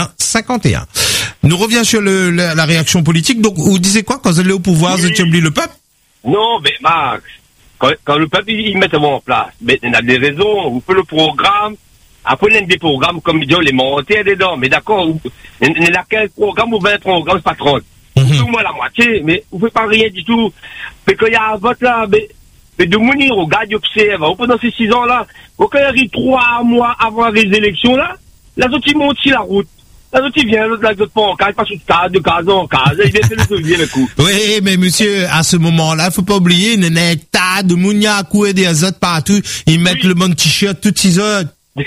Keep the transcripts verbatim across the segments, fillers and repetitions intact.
un cinquante et un. Nous revient sur le, la, la réaction politique. Donc, vous disiez quoi quand vous allez au pouvoir, vous étiez oublié le peuple? Non, mais Max, quand, quand le peuple, il met ça en place, mais il y a des raisons, vous faites le programme, après il y a des programmes comme disons les monter dedans, mais d'accord, il y a quel programme ou vingt programmes, c'est pas trente. Mm-hmm. Tout moi la moitié, mais vous ne faites pas rien du tout. Mais quand il y a un vote là, mais, mais de mounir, regarde, observe, pendant ces six ans là, quand il arrive trois mois avant les élections là, la autres ils montent sur la route. La autre il vient, l'autre là, l'autre pas en cas, il passe de case, de case en case, il vient faire le devis le coup. Oui, mais monsieur, à ce moment-là, faut pas oublier, il y a un tas de mounia à couer des autres partout, ils mettent oui. le bon t-shirt, toutes six heures.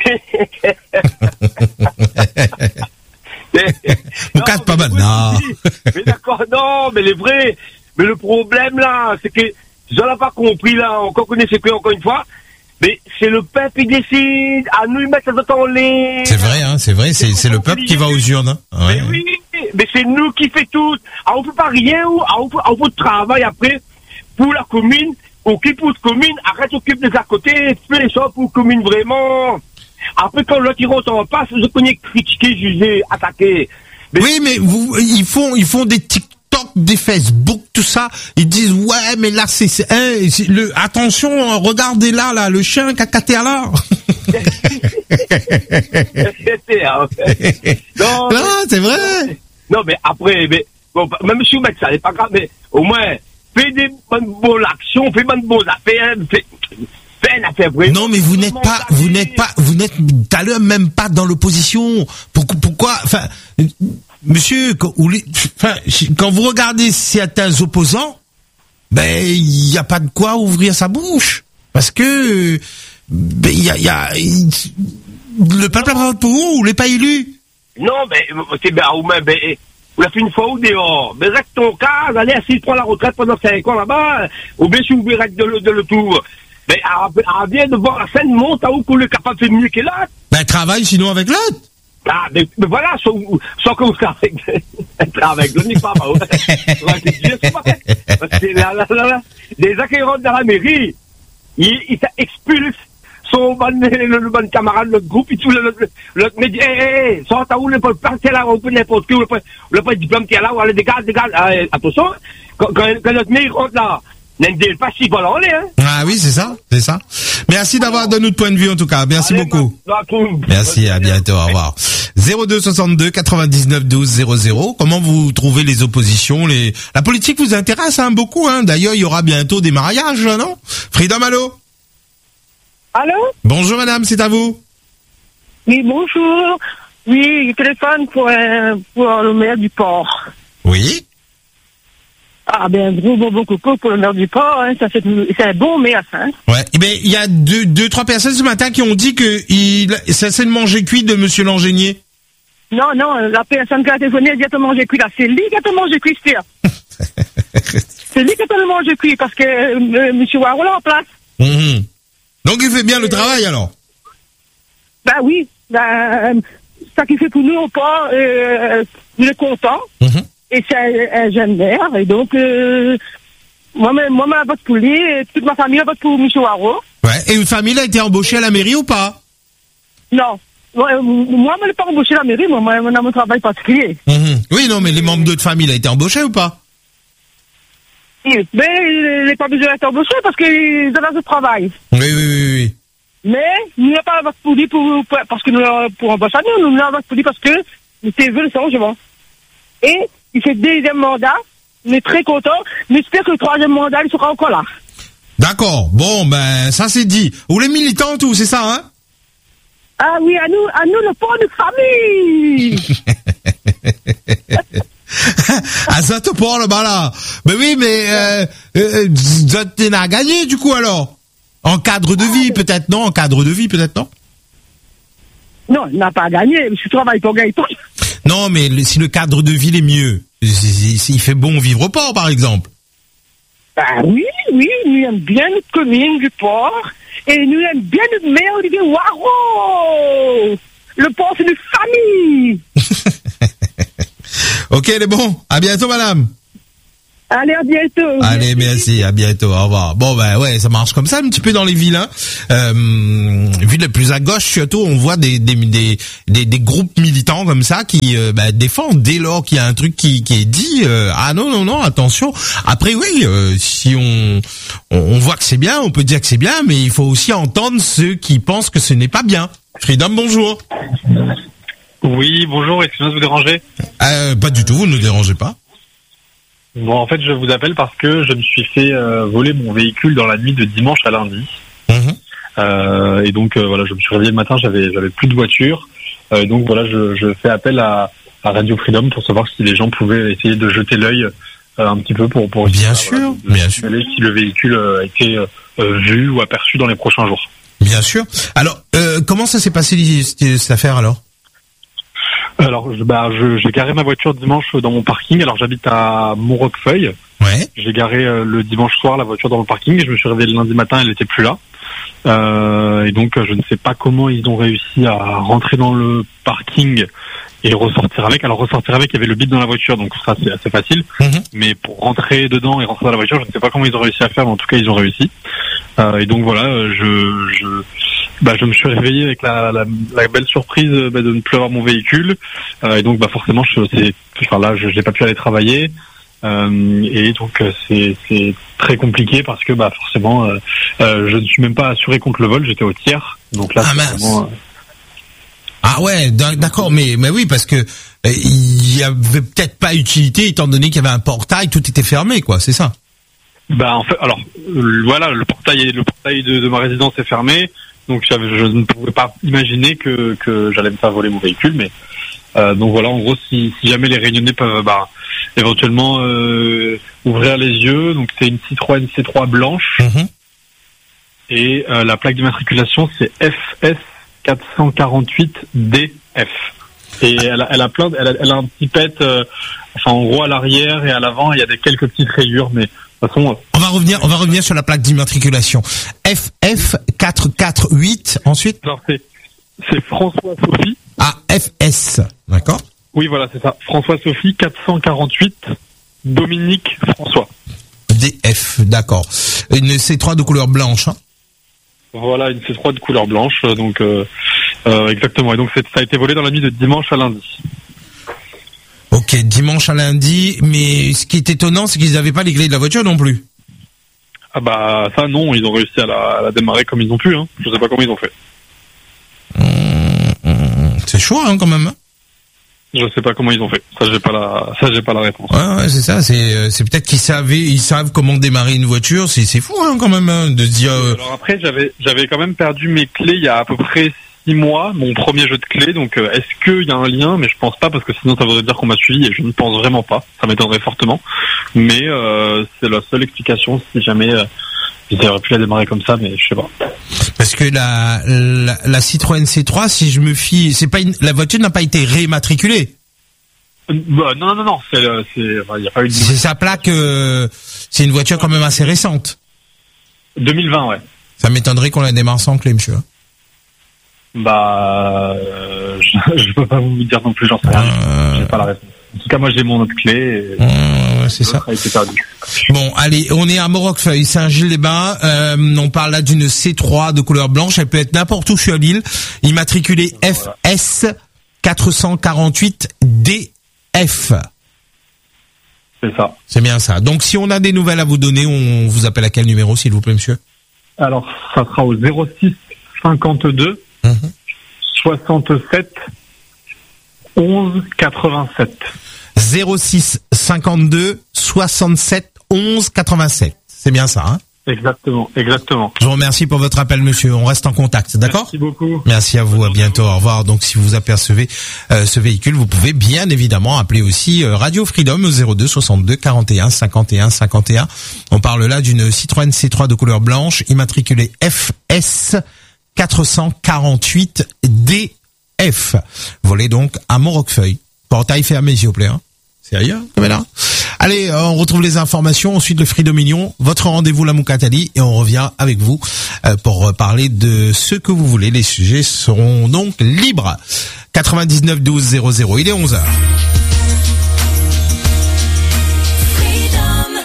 Vous casse pas maintenant. Mais d'accord, non, mais les vrais, mais le problème là, c'est que, j'en ai pas compris là, encore connaissez que encore une fois, mais c'est le peuple qui décide, à nous, ils mettent ça dans les... C'est vrai, hein, c'est vrai, c'est, c'est le peuple qui va aux urnes, hein. Ouais. Mais oui, mais c'est nous qui fait tout. Alors, on peut pas rien, on peut, on peut travailler après, pour la commune, occupe pour la commune, arrête, occupe des à côté, fais les choses pour la commune vraiment. Après, quand l'autre, il rentre en passe, je connais critiquer, juger, attaquer. Mais oui, mais vous, ils font, ils font des TikTok, des Facebook, tout ça. Ils disent, ouais, mais là, c'est, c'est, hein, c'est le, attention, regardez là, là, le chien qui a caté à là. non, non mais, c'est vrai. Non, mais après, mais, bon, même si vous mettez ça, c'est pas grave, mais au moins, fais des bonnes, bonnes actions, fais des bonnes, bonnes affaires, fais, non, mais vous n'êtes pas, vous n'êtes pas, vous n'êtes tout à l'heure même pas dans l'opposition. Pourquoi, pourquoi, enfin, monsieur, quand, enfin, quand vous regardez certains opposants, ben, il n'y a pas de quoi ouvrir sa bouche. Parce que, ben, il y a, il y a, il, le peuple a voté pour vous, vous l'avez pas élu. Non, mais, c'est bien, ou même, ben, vous l'avez fait une fois ou dehors. Mais reste ton cas, allez, assis, prends la retraite pendant cinq ans là-bas, ou bien si vous voulez rester de, de, de le tour. Mais elle vient de voir la scène monte à où qu'on est capable de faire mieux que l'autre. Ben, travaille sinon avec l'autre. Ah, mais, mais voilà, sans, sans qu'on travaille avec, avec l'autre, n'est pas mal. C'est là, là, là, là. Les gens qui rentrent dans la mairie, ils, ils expulsent son bon, le, le bon camarade, le groupe, et tout, le, le, le, mais, hé, hé, hé, sort à où le pas partir là, on peut n'importe qui, le pas diplôme qui est là, ou aller dégage, dégage, attention, quand, quand, quand notre mairie rentre là, n'est pas si volant, hein. Ah oui, c'est ça, c'est ça. Merci d'avoir donné notre point de vue, en tout cas. Merci Allez, beaucoup. Ma, Merci, à bientôt, au revoir. zéro deux soixante-deux quatre-vingt-dix-neuf douze zéro zéro. Comment vous trouvez les oppositions, les, la politique vous intéresse, hein, beaucoup, hein. D'ailleurs, il y aura bientôt des mariages, non? Freedom, allô? Allô? Bonjour, madame, c'est à vous. Oui, bonjour. Oui, je téléphone pour, euh, pour le maire du port. Oui. Ah ben gros bon bon coco pour le maire du port, hein, ça c'est, c'est un bon maire, hein. Ouais. Eh ben il y a deux deux trois personnes ce matin qui ont dit que il ça c'est le manger cuit de monsieur Langenier. Non non, la personne qui a téléphoné a dit à manger cuit là, c'est lui qui a mangé cuit, c'est. c'est lui qui a mangé cuit parce que euh, monsieur Waro là en place. Mmh. Donc il fait bien le travail alors. Ben oui, ben ça qui fait pour nous au port, euh, nous est contents. Mmh. Et c'est un, un jeune maire, et donc, euh, moi-même, moi, je vote pour lui, et toute ma famille vote pour M. Waro. Ouais, et une famille a été embauchée à la mairie ou pas? Non. Moi, moi, je ne l'ai pas embauché à la mairie, moi, moi, on a mon travail particulier. Mmh. Oui, non, mais les membres de votre famille a été embauchés ou pas? Oui, mais il n'est pas besoin d'être embauché parce qu'il donne ce travail. Oui, oui, oui, oui. Mais, nous n'avons pas vote pour lui pour, pour, parce que nous, pour embaucher, nous, nous n'avons vote pour lui parce que nous avons vu le changement. Et, il fait deuxième mandat, on est très content, mais j'espère que le troisième mandat, il sera encore là. D'accord, bon, ben, ça c'est dit. Ou les militants, tout, c'est ça, hein? Ah oui, à nous, à nous, le port de famille! À ça te port là-bas, là. Mais oui, mais, euh, euh, tu as gagné, du coup, alors? En cadre de vie, peut-être, non? En cadre de vie, peut-être, non? Non, il n'a pas gagné, je travaille pour gagner. Non, mais le, si le cadre de vie est mieux, s'il fait bon vivre au port, par exemple. Ben oui, oui, nous aimons bien notre commune du port, et nous aimons bien notre maire Olivier Waro. Le port, c'est une famille. Ok, c'est bon. À bientôt, madame. Allez, à bientôt. Allez, merci, à bientôt, au revoir. Bon, ben ouais, ça marche comme ça un petit peu dans les villes. Hein. Euh, ville plus à gauche, surtout, on voit des des des des, des groupes militants comme ça qui euh, ben, défendent dès lors qu'il y a un truc qui qui est dit. Euh, ah non non non, attention. Après oui, euh, si on, on on voit que c'est bien, on peut dire que c'est bien, mais il faut aussi entendre ceux qui pensent que ce n'est pas bien. Freedom, bonjour. Oui, bonjour. Excusez-moi de vous déranger. Euh, pas du tout, vous ne nous dérangez pas. Bon, en fait, je vous appelle parce que je me suis fait euh, voler mon véhicule dans la nuit de dimanche à lundi. Mmh. Euh, et donc, euh, voilà, je me suis réveillé le matin, j'avais j'avais plus de voiture. Euh, donc, voilà, je, je fais appel à, à Radio Freedom pour savoir si les gens pouvaient essayer de jeter l'œil euh, un petit peu pour... pour bien euh, sûr, voilà, de, bien de sûr. Si le véhicule euh, a été euh, vu ou aperçu dans les prochains jours. Bien sûr. Alors, euh, comment ça s'est passé cette, cette affaire alors ? Alors, je, bah, je, j'ai garé ma voiture dimanche dans mon parking. Alors, j'habite à Montreuil. Ouais. J'ai garé euh, le dimanche soir la voiture dans le parking et je me suis réveillé le lundi matin, elle n'était plus là. Euh, et donc, euh, je ne sais pas comment ils ont réussi à rentrer dans le parking et ressortir avec. Alors, ressortir avec, il y avait le bip dans la voiture, donc ça, c'est assez facile. Mm-hmm. Mais pour rentrer dedans et rentrer dans la voiture, je ne sais pas comment ils ont réussi à faire, mais en tout cas, ils ont réussi. Euh, et donc, voilà, je... je Bah, je me suis réveillé avec la, la, la belle surprise bah, de ne plus avoir mon véhicule euh, et donc bah forcément je c'est enfin là je n'ai pas pu aller travailler euh, et donc c'est c'est très compliqué parce que bah forcément euh, euh, je ne suis même pas assuré contre le vol, j'étais au tiers donc là ah, c'est vraiment, euh... ah ouais d'accord mais mais oui parce que euh, il y avait peut-être pas utilité étant donné qu'il y avait un portail, tout était fermé quoi, c'est ça. Bah en fait alors euh, voilà le portail le portail de, de ma résidence est fermé. Donc je ne pouvais pas imaginer que, que j'allais me faire voler mon véhicule, mais euh, donc voilà, en gros, si, si jamais les Réunionnais peuvent bah, éventuellement euh, ouvrir les yeux, donc c'est une Citroën C trois blanche mmh. et euh, la plaque d'immatriculation c'est F S quatre cent quarante-huit D F et elle a, elle a plein, elle a, elle a un petit pet, euh, enfin en gros à l'arrière et à l'avant il y a des quelques petites rayures, mais de toute façon, on va revenir, on va revenir sur la plaque d'immatriculation. F F quatre cent quarante-huit, ensuite. Non, c'est, c'est François Sophie. Ah, F S, d'accord. Oui, voilà, c'est ça. François Sophie quatre cent quarante-huit, Dominique François. D F, d'accord. Une C trois de couleur blanche, hein. Voilà, une C trois de couleur blanche, donc euh, euh, exactement. Et donc c'est, ça a été volé dans la nuit de dimanche à lundi. Ok, dimanche à lundi, mais ce qui est étonnant, c'est qu'ils n'avaient pas les clés de la voiture non plus. Ah bah ça non, ils ont réussi à la, à la démarrer comme ils ont pu, hein. Je sais pas comment ils ont fait. Mmh, mmh, c'est chaud hein, quand même. Hein. Je sais pas comment ils ont fait. Ça j'ai pas la, ça j'ai pas la réponse. Ouais, ouais c'est ça. C'est, c'est peut-être qu'ils savaient, ils savent comment démarrer une voiture. C'est, c'est fou hein, quand même hein, de se dire. Euh... Alors après j'avais, j'avais quand même perdu mes clés il y a à peu près six mois, mon premier jeu de clés, donc euh, est-ce qu'il y a un lien? Mais je pense pas, parce que sinon ça voudrait dire qu'on m'a suivi, et je ne pense vraiment pas, ça m'étonnerait fortement, mais euh, c'est la seule explication si jamais euh, j'aurais pu la démarrer comme ça, mais je sais pas. Parce que la, la, la Citroën C trois, si je me fie, c'est pas une, la voiture n'a pas été réimmatriculée. Euh, bah, non, non, non, c'est, c'est, enfin, y a pas eu de... C'est sa plaque, euh, c'est une voiture quand même assez récente. deux mille vingt, ouais. Ça m'étonnerait qu'on la démarre sans clé, monsieur. Bah, euh, je, je peux pas vous dire non plus, j'en sais rien. Euh... J'ai pas la réponse. En tout cas, moi, j'ai mon autre clé. Et euh, c'est ça. A été perdu. Bon, allez, on est à Morocfeuille, Saint-Gilles-les-Bains. Euh, on parle là d'une C trois de couleur blanche. Elle peut être n'importe où sur l'île. Immatriculée F S quatre cent quarante-huit D F. C'est ça. C'est bien ça. Donc, si on a des nouvelles à vous donner, on vous appelle à quel numéro, s'il vous plaît, monsieur? Alors, ça sera au zéro six cinquante-deux mmh. soixante-sept onze quatre-vingt-sept. zéro six cinquante-deux soixante-sept onze quatre-vingt-sept. C'est bien ça, hein? Exactement, exactement. Je vous remercie pour votre appel, monsieur. On reste en contact, d'accord? Merci beaucoup. Merci à vous, à bientôt, au revoir. Donc, si vous apercevez euh, ce véhicule, vous pouvez bien évidemment appeler aussi euh, Radio Freedom au zéro deux soixante-deux quarante et un cinquante et un cinquante et un. On parle là d'une Citroën C trois de couleur blanche, immatriculée F S quatre cent quarante-huit D F. Volée donc à Morocfeuille. Portail fermé, s'il vous plaît. Hein. Sérieux, comme là. Allez, on retrouve les informations. Ensuite, le Freedom Mignon, votre rendez-vous la Moukatali, et on revient avec vous euh, pour parler de ce que vous voulez. Les sujets seront donc libres. quatre-vingt-dix-neuf douze zéro zéro. Il est onze heures. Freedom.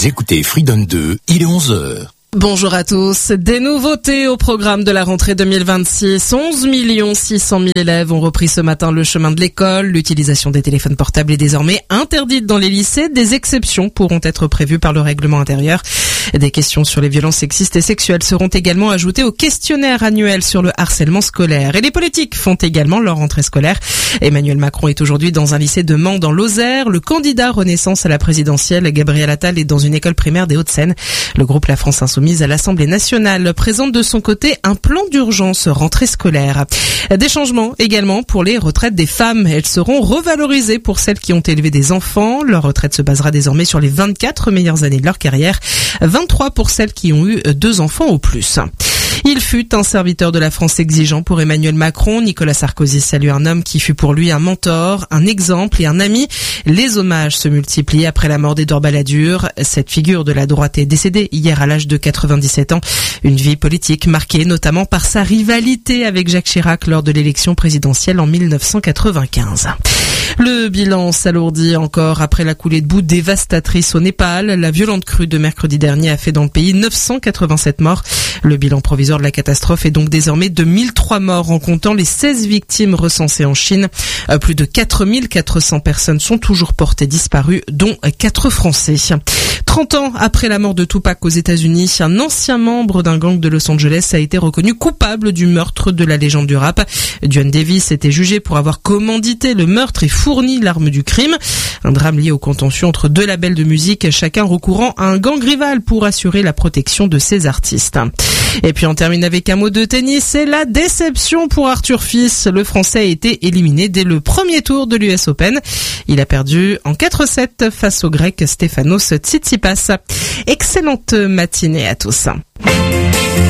Vous écoutez Freedom deux, il est onze heures. Bonjour à tous. Des nouveautés au programme de la rentrée deux mille vingt-six. onze millions six cent mille élèves ont repris ce matin le chemin de l'école. L'utilisation des téléphones portables est désormais interdite dans les lycées. Des exceptions pourront être prévues par le règlement intérieur. Des questions sur les violences sexistes et sexuelles seront également ajoutées au questionnaire annuel sur le harcèlement scolaire. Et les politiques font également leur rentrée scolaire. Emmanuel Macron est aujourd'hui dans un lycée de Mans dans l'Osaire. Le candidat Renaissance à la présidentielle, Gabriel Attal, est dans une école primaire des Hauts-de-Seine. Le groupe La France Insoumise à l'Assemblée nationale présente de son côté un plan d'urgence rentrée scolaire. Des changements également pour les retraites des femmes. Elles seront revalorisées pour celles qui ont élevé des enfants. Leur retraite se basera désormais sur les vingt-quatre meilleures années de leur carrière, vingt-trois pour celles qui ont eu deux enfants au plus. Il fut un serviteur de la France exigeant pour Emmanuel Macron. Nicolas Sarkozy salue un homme qui fut pour lui un mentor, un exemple et un ami. Les hommages se multiplient après la mort d'Édouard Balladur. Cette figure de la droite est décédée hier à l'âge de quatre-vingt-dix-sept ans. Une vie politique marquée notamment par sa rivalité avec Jacques Chirac lors de l'élection présidentielle en mille neuf cent quatre-vingt-quinze. Le bilan s'alourdit encore après la coulée de boue dévastatrice au Népal. La violente crue de mercredi dernier a fait dans le pays neuf cent quatre-vingt-sept morts. Le bilan provisoire de la catastrophe est donc désormais de mille trois morts en comptant les seize victimes recensées en Chine. Plus de quatre mille quatre cents personnes sont toujours portées disparues, dont quatre Français. trente ans après la mort de Tupac aux États-Unis, un ancien membre d'un gang de Los Angeles a été reconnu coupable du meurtre de la légende du rap. Duane Davis était jugé pour avoir commandité le meurtre et fourni l'arme du crime. Un drame lié aux contentieux entre deux labels de musique, chacun recourant à un gang rival pour assurer la protection de ses artistes. Et puis on termine avec un mot de tennis, c'est la déception pour Arthur Fils. Le Français a été éliminé dès le premier tour de l'U S Open. Il a perdu en quatre sept face au Grec Stefanos Tsitsipas. Excellente matinée à tous.